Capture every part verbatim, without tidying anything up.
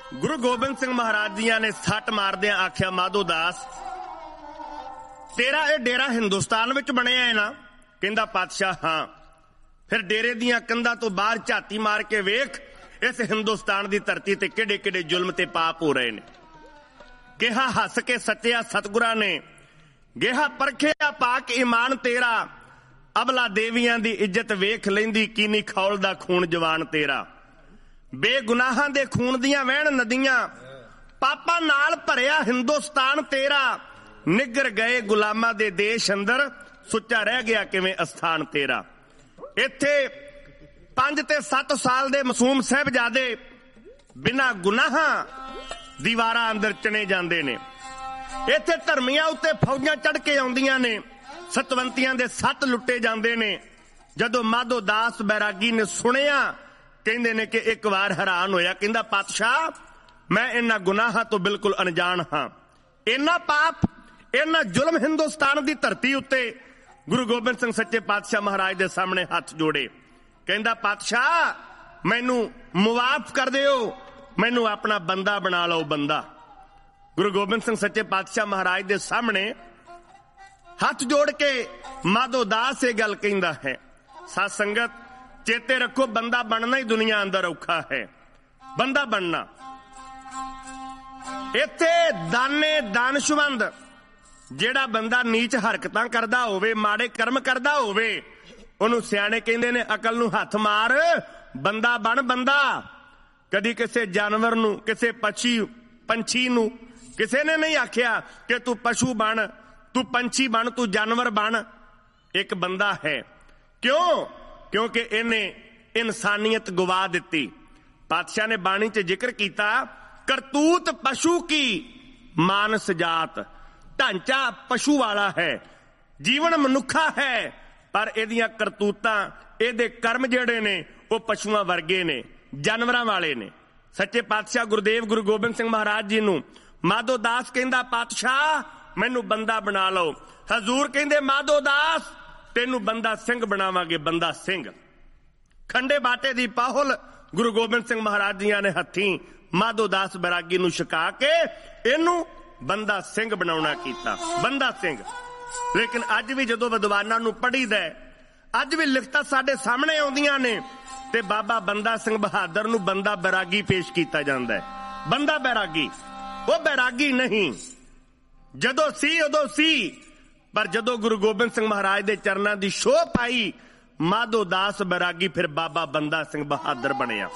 ਗੁਰੂ ਗੋਬਿੰਦ ਸਿੰਘ ਮਹਾਰਾਜ ਜੀਆਂ ਨੇ ਸੱਟ ਮਾਰਦਿਆਂ ਆਖਿਆ, ਮਾਧੋ ਦਾਸ ਤੇਰਾ ਇਹ ਡੇਰਾ ਹਿੰਦੁਸਤਾਨ ਵਿੱਚ ਬਣਿਆ ਹੈ ਨਾ? ਕਹਿੰਦਾ ਪਾਤਸ਼ਾਹ ਹਾਂ। ਫਿਰ ਡੇਰੇ ਦੀਆਂ ਕੰਧਾਂ ਤੋਂ ਬਾਹਰ ਝਾਤੀ ਮਾਰ ਕੇ ਵੇਖ ਇਸ ਹਿੰਦੁਸਤਾਨ ਦੀ ਧਰਤੀ ਤੇ ਕਿਹੜੇ ਕਿਹੜੇ ਜ਼ੁਲਮ ਤੇ ਪਾਪ ਹੋ ਰਹੇ ਨੇ। ਕਿਹਾ ਹੱਸ ਕੇ ਸੱਚਿਆ ਸਤਿਗੁਰਾਂ ਨੇ, ਗੇਹਾ ਪਰਖਿਆ ਪਾਕ ਈਮਾਨ ਤੇਰਾ, ਅਬਲਾ ਦੇਵੀਆਂ ਦੀ ਇੱਜ਼ਤ ਵੇਖ ਲੈਂਦੀ ਕੀਨੀ ਖੌਲ ਦਾ ਖੂਨ ਜਵਾਨ ਤੇਰਾ। ਬੇਗੁਨਾਹਾਂ ਦੇ ਖੂਨ ਦੀਆਂ ਵਹਿਣ ਨਦੀਆਂ, ਪਾਪਾਂ ਨਾਲ ਭਰਿਆ ਹਿੰਦੁਸਤਾਨ ਤੇਰਾ। ਨਿੱਗਰ ਗਏ ਗੁਲਾਮਾਂ ਦੇ ਦੇਸ਼ ਅੰਦਰ, ਸੁੱਚਾ ਰਹਿ ਗਿਆ ਕਿਵੇਂ ਅਸਥਾਨ ਤੇਰਾ। ਇੱਥੇ ਪੰਜ ਤੇ ਸੱਤ ਸਾਲ ਦੇ ਮਾਸੂਮ ਸਾਹਿਬਜ਼ਾਦੇ ਬਿਨਾਂ ਗੁਨਾਹਾਂ ਦੀਵਾਰਾਂ ਅੰਦਰ ਚਣੇ ਜਾਂਦੇ ਨੇ। ਇੱਥੇ ਧਰਮੀਆਂ ਉੱਤੇ ਫੌਜਾਂ ਚੜ ਕੇ ਆਉਂਦੀਆਂ ਨੇ, ਸਤਵੰਤੀਆਂ ਦੇ ਸੱਤ ਲੁੱਟੇ ਜਾਂਦੇ ਨੇ। ਜਦੋਂ ਮਾਧੋ ਦਾਸ ਬੈਰਾਗੀ ਨੇ ਸੁਣਿਆ, ਕਹਿੰਦੇ ਨੇ ਕਿ ਇੱਕ ਵਾਰ ਹੈਰਾਨ ਹੋਇਆ। ਕਹਿੰਦਾ ਪਾਤਸ਼ਾਹ ਮੈਂ ਇਹਨਾਂ ਗੁਨਾਹਾਂ ਤੋਂ ਬਿਲਕੁਲ ਅਣਜਾਣ ਹਾਂ। ਇਹਨਾਂ ਪਾਪ, ਇਹਨਾਂ ਜ਼ੁਲਮ ਹਿੰਦੁਸਤਾਨ ਦੀ ਧਰਤੀ ਉੱਤੇ ਗੁਰੂ ਗੋਬਿੰਦ ਸਿੰਘ ਸੱਚੇ ਪਾਤਸ਼ਾਹ ਮਹਾਰਾਜ ਦੇ ਸਾਹਮਣੇ ਹੱਥ ਜੋੜੇ। ਕਹਿੰਦਾ ਪਾਤਸ਼ਾਹ ਮੈਨੂੰ ਮੁਆਫ ਕਰ ਦਿਓ, ਮੈਨੂੰ ਆਪਣਾ ਬੰਦਾ ਬਣਾ ਲਓ, ਬੰਦਾ। ਗੁਰੂ ਗੋਬਿੰਦ ਸਿੰਘ ਸੱਚੇ ਪਾਤਸ਼ਾਹ ਮਹਾਰਾਜ ਦੇ ਸਾਹਮਣੇ ਹੱਥ ਜੋੜ ਕੇ ਮਾਧੋ ਦਾਸ ਇਹ ਗੱਲ ਕਹਿੰਦਾ ਹੈ। ਸਾਧ ਸੰਗਤ ਚੇਤੇ ਰੱਖੋ, ਬੰਦਾ ਬਣਨਾ ਹੀ ਦੁਨੀਆ ਅੰਦਰ ਔਖਾ ਹੈ। ਬੰਦਾ ਬਣਨਾ, ਇੱਥੇ ਦਾਨੇ ਦਾਨਸ਼ਵੰਦ, ਜਿਹੜਾ ਬੰਦਾ ਨੀਚ ਹਰਕਤਾਂ ਕਰਦਾ ਹੋਵੇ, ਮਾੜੇ ਕਰਮ ਕਰਦਾ ਹੋਵੇ, ਉਹਨੂੰ ਸਿਆਣੇ ਕਹਿੰਦੇ ਨੇ ਅਕਲ ਨੂੰ ਹੱਥ ਮਾਰ, ਬੰਦਾ ਬਣ ਬੰਦਾ। ਕਦੀ ਕਿਸੇ ਜਾਨਵਰ ਨੂੰ, ਕਿਸੇ ਪੰਛੀ ਪੰਛੀ ਨੂੰ ਕਿਸੇ ਨੇ ਨਹੀਂ ਆਖਿਆ ਕਿ ਤੂੰ ਪਸ਼ੂ ਬਣ, ਤੂੰ ਪੰਛੀ ਬਣ, ਤੂੰ ਜਾਨਵਰ ਬਣ। ਇੱਕ ਬੰਦਾ ਹੈ। ਕਿਉਂ? ਕਿਉਂਕਿ ਇਹਨੇ ਇਨਸਾਨੀਅਤ ਗਵਾ ਦਿੱਤੀ। ਪਾਤਸ਼ਾਹ ਨੇ ਬਾਣੀ 'ਚ ਜ਼ਿਕਰ ਕੀਤਾ, ਕਰਤੂਤ ਪਸ਼ੂ ਕੀ ਮਾਨਸ ਜਾਤ। ਢਾਂਚਾ ਪਸ਼ੂ ਵਾਲਾ ਹੈ, ਜੀਵਨ ਮਨੁੱਖਾ ਹੈ, ਪਰ ਇਹਦੀਆਂ ਕਰਤੂਤਾਂ, ਇਹਦੇ ਕਰਮ ਜਿਹੜੇ ਨੇ ਉਹ ਪਸ਼ੂਆਂ ਵਰਗੇ ਨੇ, ਜਾਨਵਰਾਂ ਵਾਲੇ ਨੇ। ਸੱਚੇ ਪਾਤਸ਼ਾਹ ਗੁਰਦੇਵ ਗੁਰੂ ਗੋਬਿੰਦ ਸਿੰਘ ਮਹਾਰਾਜ ਜੀ ਨੂੰ ਮਾਧੋ ਦਾਸ ਕਹਿੰਦਾ ਪਾਤਸ਼ਾਹ ਮੈਨੂੰ ਬੰਦਾ ਬਣਾ ਲਓ। ਹਜ਼ੂਰ ਕਹਿੰਦੇ ਮਾਧੋ ਦਾਸ ਤੈਨੂੰ ਬੰਦਾ ਸਿੰਘ ਬਣਾਵਾਂਗੇ, ਬੰਦਾ ਸਿੰਘ। ਖੰਡੇ ਬਾਟੇ ਦੀ ਪਾਹੁਲ ਗੁਰੂ ਗੋਬਿੰਦ ਸਿੰਘ ਮਹਾਰਾਜ ਜੀਆਂ ਨੇ ਹੱਥੀਂ ਮਾਧੋ ਦਾਸ ਬੈਰਾਗੀ ਨੂੰ ਛਕਾ ਕੇ ਇਹਨੂੰ ਬੰਦਾ ਸਿੰਘ ਬਣਾਉਣਾ ਕੀਤਾ, ਬੰਦਾ ਸਿੰਘ। ਲੇਕਿਨ ਅੱਜ ਵੀ ਜਦੋਂ ਵਿਦਵਾਨਾਂ ਨੂੰ ਪੜ੍ਹੀਦਾ, ਅੱਜ ਵੀ ਲਿਖਤਾਂ ਸਾਡੇ ਸਾਹਮਣੇ ਆਉਂਦੀਆਂ ਨੇ ਤੇ ਬਾਬਾ ਬੰਦਾ ਸਿੰਘ ਬਹਾਦਰ ਨੂੰ ਬੰਦਾ ਬੈਰਾਗੀ ਪੇਸ਼ ਕੀਤਾ ਜਾਂਦਾ ਹੈ। ਬੰਦਾ ਬੈਰਾਗੀ, ਉਹ ਬੈਰਾਗੀ ਨਹੀਂ। ਜਦੋਂ ਸੀ ਉਦੋਂ ਸੀ, ਪਰ ਜਦੋਂ ਗੁਰੂ ਗੋਬਿੰਦ ਸਿੰਘ ਮਹਾਰਾਜ ਦੇ ਚਰਨਾਂ ਦੀ ਸ਼ੋਅ ਪਾਈ, ਮਾਧੋ ਦਾਸ ਬੈਰਾਗੀ ਫਿਰ ਬਾਬਾ ਬੰਦਾ ਸਿੰਘ ਬਹਾਦਰ ਬਣਿਆ।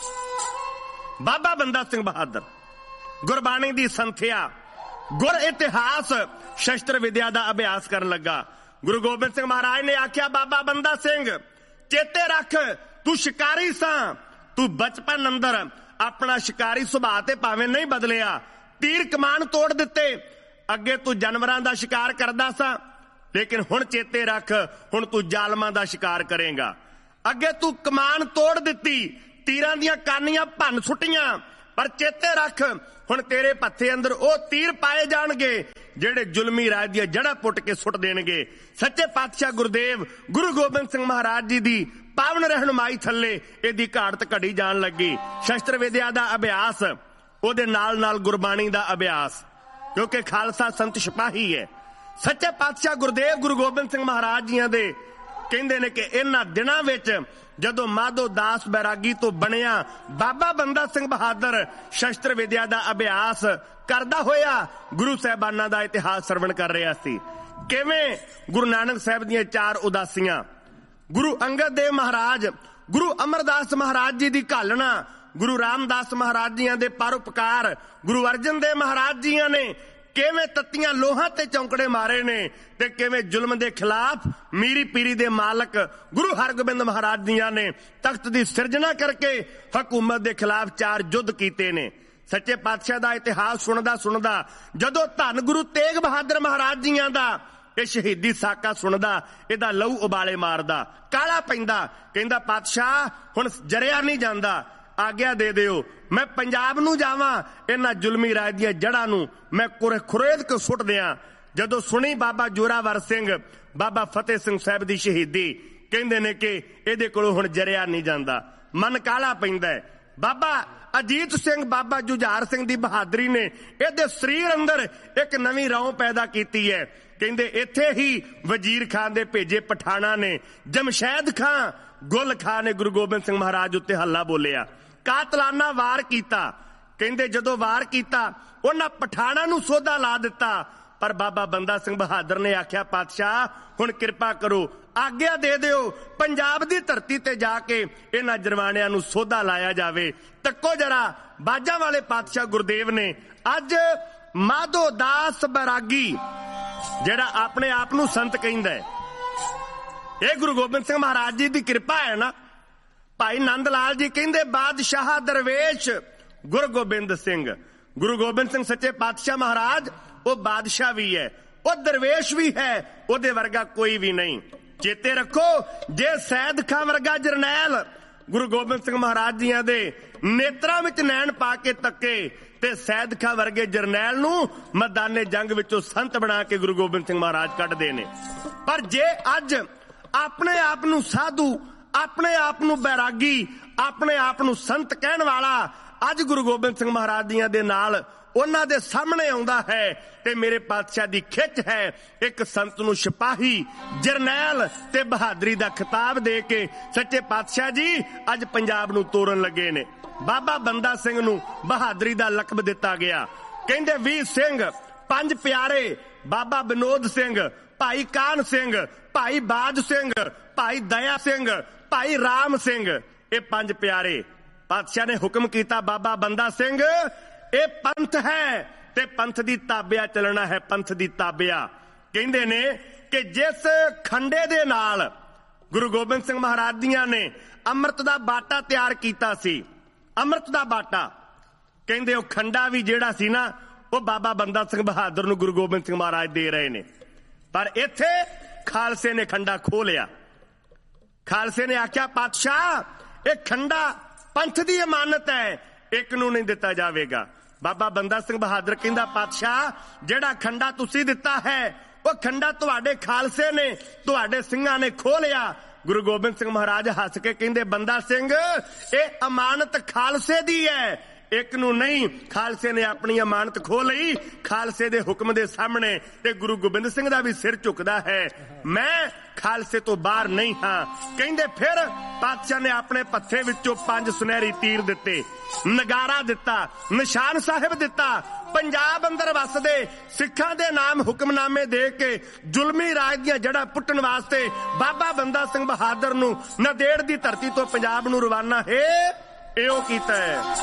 ਬਾਬਾ ਬੰਦਾ ਸਿੰਘ ਬਹਾਦਰ ਗੁਰਬਾਣੀ ਦੀ ਸੰਥਿਆ, ਗੁਰ ਇਤਿਹਾਸ, ਸ਼ਸਤਰ ਵਿਦਿਆ ਦਾ ਅਭਿਆਸ ਕਰਨ ਲੱਗਾ। ਗੁਰੂ ਗੋਬਿੰਦ ਸਿੰਘ ਮਹਾਰਾਜ ਨੇ ਆਖਿਆ, ਬਾਬਾ ਬੰਦਾ ਸਿੰਘ ਚੇਤੇ ਰੱਖ, ਤੂੰ ਸ਼ਿਕਾਰੀ ਸਾਂ, ਤੂੰ ਬਚਪਨ ਅੰਦਰ ਆਪਣਾ ਸ਼ਿਕਾਰੀ ਸੁਭਾਅ ਤੇ ਭਾਵੇਂ ਨਹੀਂ ਬਦਲਿਆ, ਤੀਰ ਕਮਾਨ ਤੋੜ ਦਿੱਤੇ। ਅੱਗੇ ਤੂੰ ਜਾਨਵਰਾਂ ਦਾ ਸ਼ਿਕਾਰ ਕਰਦਾ ਸਾਂ, ਲੇਕਿਨ ਹੁਣ ਚੇਤੇ ਰੱਖ, ਹੁਣ ਤੂੰ ਜ਼ਾਲਮਾਂ ਦਾ ਸ਼ਿਕਾਰ ਕਰੇਗਾ। ਅੱਗੇ ਤੂੰ ਕਮਾਨ ਤੋੜ ਦਿੱਤੀ, ਤੀਰਾਂ ਦੀਆਂ ਕਾਨੀਆਂ ਭੰਨ ਸੁੱਟੀਆਂ, ਪਰ ਚੇਤੇ ਰੱਖ ਹੁਣ ਤੇਰੇ ਪੱਥੇ ਅੰਦਰ ਉਹ ਤੀਰ ਪਾਏ ਜਾਣਗੇ ਜਿਹੜੇ ਜ਼ੁਲਮੀ ਰਾਜ ਦੀਆਂ ਜੜ੍ਹਾਂ ਪੁੱਟ ਕੇ ਸੁੱਟ ਦੇਣਗੇ। ਸੱਚੇ ਪਾਤਸ਼ਾਹ ਗੁਰਦੇਵ ਗੁਰੂ ਗੋਬਿੰਦ ਸਿੰਘ ਮਹਾਰਾਜ ਜੀ ਦੀ ਪਾਵਨ ਰਹਿਨੁਮਾਈ ਥੱਲੇ ਇਹਦੀ ਘਾੜਤ ਘੜੀ ਜਾਣ ਲੱਗੀ। ਸ਼ਸਤਰ ਵਿਦਿਆ ਦਾ ਅਭਿਆਸ, ਉਹਦੇ ਨਾਲ ਨਾਲ ਗੁਰਬਾਣੀ ਦਾ ਅਭਿਆਸ, ਕਿਉਂਕਿ ਖਾਲਸਾ ਸੰਤ ਸਿਪਾਹੀ ਹੈ। ਸੱਚੇ ਪਾਤਸ਼ਾਹ ਗੁਰਦੇਵ ਗੁਰੂ ਗੋਬਿੰਦ ਸਿੰਘ ਮਹਾਰਾਜ ਜੀਆਂ ਦੇ ਕਹਿੰਦੇ ਨੇ ਕਿ ਇਹਨਾਂ ਦਿਨਾਂ ਵਿੱਚ ਜਦੋਂ ਮਾਧੋ ਦਾਸ ਬੈਰਾਗੀ ਤੋਂ ਬਣਿਆ ਬਾਬਾ ਬੰਦਾ ਸਿੰਘ ਬਹਾਦਰ ਸ਼ਸਤਰ ਵਿਦਿਆ ਦਾ ਅਭਿਆਸ ਕਰਦਾ ਹੋਇਆ ਗੁਰੂ ਸਾਹਿਬਾਨਾਂ ਦਾ ਇਤਿਹਾਸ ਸਰਵਣ ਕਰ ਰਿਹਾ ਸੀ। ਕਿਵੇਂ ਗੁਰੂ ਨਾਨਕ ਸਾਹਿਬ ਦੀਆਂ ਚਾਰ ਉਦਾਸੀਆਂ, ਗੁਰੂ ਅੰਗਦ ਦੇਵ ਮਹਾਰਾਜ, ਗੁਰੂ ਅਮਰਦਾਸ ਮਹਾਰਾਜ ਜੀ ਦੀ ਘਾਲਣਾ, ਗੁਰੂ ਰਾਮਦਾਸ ਮਹਾਰਾਜ ਜੀਆਂ ਦੇ ਪਰਉਪਕਾਰ, ਗੁਰੂ ਅਰਜਨ ਦੇਵ ਮਹਾਰਾਜ ਜੀਆਂ ਨੇ ਕਿਵੇਂ ਤੱਤੀਆਂ ਲੋਹਾਂ ਤੇ ਚੌਂਕੜੇ ਮਾਰੇ ਨੇ ਤੇ ਕਿਵੇਂ ਜ਼ੁਲਮ ਦੇ ਖਿਲਾਫ ਮੀਰੀ ਪੀਰੀ ਦੇ ਮਾਲਕ ਗੁਰੂ ਹਰਗੋਬਿੰਦ ਮਹਾਰਾਜ ਜੀਆਂ ਨੇ ਤਖਤ ਦੀ ਸਿਰਜਣਾ ਕਰਕੇ ਹਕੂਮਤ ਦੇ ਖਿਲਾਫ ਚਾਰ ਯੁੱਧ ਕੀਤੇ ਨੇ। ਸੱਚੇ ਪਾਤਸ਼ਾਹ ਦਾ ਇਤਿਹਾਸ ਸੁਣਦਾ ਸੁਣਦਾ ਜਦੋਂ ਧੰਨ ਗੁਰੂ ਤੇਗ ਬਹਾਦਰ ਮਹਾਰਾਜ ਜੀਆਂ ਦਾ ਇਹ ਸ਼ਹੀਦੀ ਸਾਕਾ ਸੁਣਦਾ, ਇਹਦਾ ਲਹੂ ਉਬਾਲੇ ਮਾਰਦਾ, ਕਾਲਾ ਪੈਂਦਾ। ਕਹਿੰਦਾ ਪਾਤਸ਼ਾਹ ਹੁਣ ਜਰਿਆ ਨਹੀਂ ਜਾਂਦਾ, ਆਗਿਆ ਦੇ ਦਿਓ, ਮੈਂ ਪੰਜਾਬ ਨੂੰ ਜਾਵਾਂ, ਇਹਨਾਂ ਜ਼ੁਲਮੀ ਰਾਜ ਦੀਆਂ ਜੜ੍ਹਾਂ ਨੂੰ ਮੈਂ ਖੁਰੇਦ ਕੇ ਸੁੱਟ ਦਿਆਂ। ਜਦੋਂ ਸੁਣੀ ਬਾਬਾ ਜੋਰਾਵਰ ਸਿੰਘ, ਬਾਬਾ ਫਤਿਹ ਸਿੰਘ ਸਾਹਿਬ ਦੀ ਸ਼ਹੀਦੀ, ਕਹਿੰਦੇ ਨੇ ਕਿ ਇਹਦੇ ਕੋਲੋਂ ਹੁਣ ਜਰਿਆ ਨਹੀਂ ਜਾਂਦਾ, ਮਨ ਕਾਲਾ ਪੈਂਦਾ। ਬਾਬਾ ਅਜੀਤ ਸਿੰਘ, ਬਾਬਾ ਜੁਝਾਰ ਸਿੰਘ ਦੀ ਬਹਾਦਰੀ ਨੇ ਇਹਦੇ ਸਰੀਰ ਅੰਦਰ ਇੱਕ ਨਵੀਂ ਰੌਂ ਪੈਦਾ ਕੀਤੀ ਹੈ। ਕਹਿੰਦੇ ਇੱਥੇ ਹੀ ਵਜ਼ੀਰ ਖਾਨ ਦੇ ਭੇਜੇ ਪਠਾਣਾ ਨੇ, ਜਮਸ਼ੈਦ ਖਾਂ, ਗੁਲ ਖਾਨ ਨੇ ਗੁਰੂ ਗੋਬਿੰਦ ਸਿੰਘ ਮਹਾਰਾਜ ਉੱਤੇ ਹੱਲਾ ਬੋਲਿਆ, ਕਾਤਲਾਨਾ ਵਾਰ ਕੀਤਾ। ਕਹਿੰਦੇ ਜਦੋਂ ਵਾਰ ਕੀਤਾ ਉਹਨਾਂ ਪਠਾਣਾ ਨੂੰ ਸੋਧਾ ਲਾ ਦਿੱਤਾ, ਪਰ ਬਾਬਾ ਬੰਦਾ ਸਿੰਘ ਬਹਾਦਰ ਨੇ ਆਖਿਆ, ਪਾਤਸ਼ਾਹ ਹੁਣ ਕਿਰਪਾ ਕਰੋ, ਆਗਿਆ ਦੇ ਦਿਓ, ਪੰਜਾਬ ਦੀ ਧਰਤੀ ਤੇ ਜਾ ਕੇ ਇਹਨਾਂ ਜਰਵਾਣਿਆਂ ਨੂੰ ਸੋਧਾ ਲਾਇਆ ਜਾਵੇ। ਤੱਕੋ ਜਰਾ, ਬਾਜਾਂ ਵਾਲੇ ਪਾਤਸ਼ਾਹ ਗੁਰਦੇਵ ਨੇ ਅੱਜ ਮਾਧੋ ਦਾਸ ਬੈਰਾਗੀ, ਜਿਹੜਾ ਆਪਣੇ ਆਪ ਨੂੰ ਸੰਤ ਕਹਿੰਦਾ ਹੈ, ਇਹ ਗੁਰੂ ਗੋਬਿੰਦ ਸਿੰਘ ਮਹਾਰਾਜ ਜੀ ਦੀ ਕਿਰਪਾ ਹੈ ਨਾ। ਭਾਈ ਨੰਦ ਲਾਲ ਜੀ ਕਹਿੰਦੇ ਬਾਦਸ਼ਾਹ ਦਰਵੇਸ਼ ਗੁਰੂ ਗੋਬਿੰਦ ਸਿੰਘ, ਗੁਰੂ ਗੋਬਿੰਦ ਸਿੰਘ ਸੱਚੇ ਪਾਤਸ਼ਾਹ ਮਹਾਰਾਜ ਉਹ ਬਾਦਸ਼ਾਹ ਵੀ ਹੈ, ਉਹ ਦਰਵੇਸ਼ ਵੀ ਹੈ, ਉਹਦੇ ਵਰਗਾ ਕੋਈ ਵੀ ਨਹੀਂ। ਚੇਤੇ ਰੱਖੋ, ਜੇ ਸੈਦ ਖਾਂ ਵਰਗਾ ਜਰਨੈਲ ਗੁਰੂ ਗੋਬਿੰਦ ਸਿੰਘ ਮਹਾਰਾਜ ਜੀਆਂ ਦੇ ਨੇਤਰਾਂ ਵਿੱਚ ਨੈਣ ਪਾ ਕੇ ਤੱਕੇ ਤੇ ਸੈਦ ਖਾਂ ਵਰਗੇ ਜਰਨੈਲ ਨੂੰ ਮੈਦਾਨੇ ਜੰਗ ਵਿੱਚੋਂ ਸੰਤ ਬਣਾ ਕੇ ਗੁਰੂ ਗੋਬਿੰਦ ਸਿੰਘ ਮਹਾਰਾਜ ਕੱਢਦੇ ਨੇ। ਪਰ ਜੇ ਅੱਜ ਆਪਣੇ ਆਪ ਨੂੰ ਸਾਧੂ, ਆਪਣੇ ਆਪ ਨੂੰ ਬੈਰਾਗੀ, ਆਪਣੇ ਆਪ ਨੂੰ ਸੰਤ ਕਹਿਣ ਵਾਲਾ ਅੱਜ ਗੁਰੂ ਗੋਬਿੰਦ ਸਿੰਘ ਮਹਾਰਾਜ ਜੀਆਂ ਦੇ ਨਾਲ ਉਹਨਾਂ ਦੇ ਸਾਹਮਣੇ ਆਉਂਦਾ ਹੈ ਤੇ ਮੇਰੇ ਪਾਤਸ਼ਾਹ ਦੀ ਖਿੱਚ ਹੈ ਇੱਕ ਸੰਤ ਨੂੰ ਸਿਪਾਹੀ, ਜਰਨੈਲ ਤੇ ਬਹਾਦਰੀ ਦਾ ਖਿਤਾਬ ਦੇ ਕੇ ਸੱਚੇ ਪਾਤਸ਼ਾਹ ਜੀ ਅੱਜ ਪੰਜਾਬ ਨੂੰ ਤੋੜਨ ਲੱਗੇ ਨੇ। ਬਾਬਾ ਬੰਦਾ ਸਿੰਘ ਨੂੰ ਬਹਾਦਰੀ ਦਾ ਲਕਬ ਦਿੱਤਾ ਗਿਆ। ਕਹਿੰਦੇ ਵੀਰ ਸਿੰਘ, ਪੰਜ ਪਿਆਰੇ, ਬਾਬਾ ਵਿਨੋਦ ਸਿੰਘ, ਭਾਈ ਕਾਨ ਸਿੰਘ, ਭਾਈ ਬਾਜ ਸਿੰਘ, ਭਾਈ ਦਇਆ ਸਿੰਘ, ਭਾਈ ਰਾਮ ਸਿੰਘ, ਇਹ ਪੰਜ ਪਿਆਰੇ। ਪਾਤਸ਼ਾਹ ਨੇ ਹੁਕਮ ਕੀਤਾ, ਬਾਬਾ ਬੰਦਾ ਸਿੰਘ ਇਹ ਪੰਥ ਹੈ ਤੇ ਪੰਥ ਦੀ ਤਾਬਿਆ ਚੱਲਣਾ ਹੈ, ਪੰਥ ਦੀ ਤਾਬਿਆ। ਕਹਿੰਦੇ ਨੇ ਕਿ ਜਿਸ ਖੰਡੇ ਦੇ ਨਾਲ ਗੁਰੂ ਗੋਬਿੰਦ ਸਿੰਘ ਮਹਾਰਾਜ ਜੀਆਂ ਨੇ ਅੰਮ੍ਰਿਤ ਦਾ ਬਾਟਾ ਤਿਆਰ ਕੀਤਾ ਸੀ, ਅੰਮ੍ਰਿਤ ਦਾ ਬਾਟਾ, ਕਹਿੰਦੇ ਉਹ ਖੰਡਾ ਵੀ ਜਿਹੜਾ ਸੀ ਨਾ ਉਹ ਬਾਬਾ ਬੰਦਾ ਸਿੰਘ ਬਹਾਦਰ ਨੂੰ ਗੁਰੂ ਗੋਬਿੰਦ ਸਿੰਘ ਮਹਾਰਾਜ ਦੇ ਰਹੇ ਨੇ। ਪਰ ਇੱਥੇ ਖਾਲਸੇ ਨੇ ਖੰਡਾ ਖੋਹ ਲਿਆ। ਖਾਲਸੇ ਨੇ ਆਖਿਆ, ਪਾਤਸ਼ਾਹ ਇਹ ਖੰਡਾ ਪੰਥ ਦੀ ਅਮਾਨਤ ਹੈ, ਇੱਕ ਨੂੰ ਨਹੀਂ ਦਿੱਤਾ ਜਾਵੇਗਾ। ਬਾਬਾ ਬੰਦਾ ਸਿੰਘ ਬਹਾਦਰ ਕਹਿੰਦਾ, ਪਾਤਸ਼ਾਹ ਜਿਹੜਾ ਖੰਡਾ ਤੁਸੀਂ ਦਿੱਤਾ ਹੈ ਉਹ ਖੰਡਾ ਤੁਹਾਡੇ ਖਾਲਸੇ ਨੇ, ਤੁਹਾਡੇ ਸਿੰਘਾਂ ਨੇ ਖੋਹ ਲਿਆ। ਗੁਰੂ ਗੋਬਿੰਦ ਸਿੰਘ ਮਹਾਰਾਜ ਹੱਸ ਕੇ ਕਹਿੰਦੇ, ਬੰਦਾ ਸਿੰਘ ਇਹ ਅਮਾਨਤ ਖਾਲਸੇ ਦੀ ਹੈ, ਇੱਕ ਨੂੰ ਨਹੀਂ। ਖਾਲਸੇ ਨੇ ਆਪਣੀ ਅਮਾਨਤ ਖੋਹ ਲਈ, ਖਾਲਸੇ ਦੇ ਹੁਕਮ ਦੇ ਸਾਹਮਣੇ ਤੇ ਗੁਰੂ ਗੋਬਿੰਦ ਸਿੰਘ ਦਾ ਵੀ ਸਿਰ ਝੁਕਦਾ ਹੈ, ਮੈਂ ਖਾਲਸੇ ਤੋਂ ਬਾਹਰ ਨਹੀਂ ਹਾਂ। ਕਹਿੰਦੇ ਫਿਰ ਪਾਤਸ਼ਾਹ ਨੇ ਆਪਣੇ ਪੱਥੇ ਵਿੱਚੋਂ ਪੰਜ ਸੁਨਹਿਰੀ ਤੀਰ ਦਿੱਤੇ, ਨਗਾਰਾ ਦਿੱਤਾ, ਨਿਸ਼ਾਨ ਸਾਹਿਬ ਦਿੱਤਾ। ਪੰਜਾਬ ਅੰਦਰ ਵਸਦੇ ਸਿੱਖਾਂ ਦੇ ਨਾਮ ਹੁਕਮਨਾਮੇ ਦੇ ਕੇ ਜ਼ੁਲਮੀ ਰਾਜ ਦੀਆਂ ਜੜ੍ਹਾਂ ਪੁੱਟਣ ਵਾਸਤੇ ਬਾਬਾ ਬੰਦਾ ਸਿੰਘ ਬਹਾਦਰ ਨੂੰ ਨੰਦੇੜ ਦੀ ਧਰਤੀ ਤੋਂ ਪੰਜਾਬ ਨੂੰ ਰਵਾਨਾ ਹੈ, ਇਹੋ ਕੀਤਾ ਹੈ।